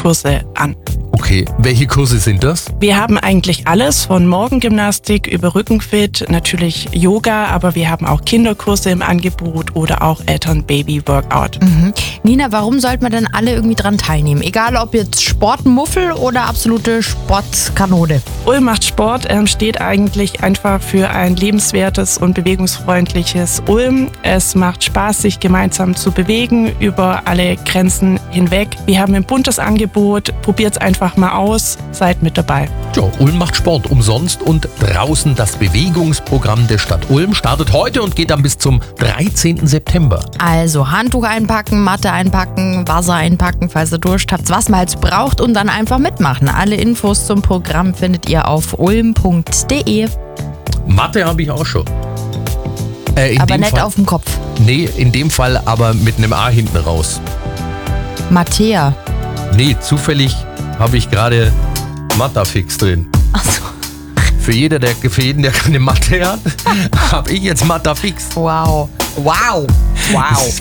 Kurse an. Okay, welche Kurse sind das? Wir haben eigentlich alles von Morgengymnastik über Rückenfit, natürlich Yoga, aber wir haben auch Kinderkurse im Angebot oder auch Eltern-Baby-Workout. Nina, warum sollte man denn alle irgendwie dran teilnehmen? Egal ob jetzt Sportmuffel oder absolute Sportkanone. Ulm macht Sport steht eigentlich einfach für ein lebenswertes und bewegungsfreundliches Ulm. Es macht Spaß, sich gemeinsam zu bewegen über alle Grenzen hinweg. Wir haben ein buntes Angebot, probiert's einfach mal aus, seid mit dabei. Ja, Ulm macht Sport umsonst und draußen. Das Bewegungsprogramm der Stadt Ulm startet heute und geht dann bis zum 13. September. Also Handtuch einpacken, Matte einpacken, Wasser einpacken, falls ihr Durst habt, was man halt braucht und dann einfach mitmachen. Alle Infos zum Programm findet ihr auf ulm.de. Mathe habe ich auch schon. Aber nicht auf dem Kopf. Nee, in dem Fall aber mit einem A hinten raus. Mattea. Nee, zufällig habe ich gerade Mathafix drin. Achso. Für jeden, der keine Mathe hat, habe ich jetzt Mathafix. Wow. Wow.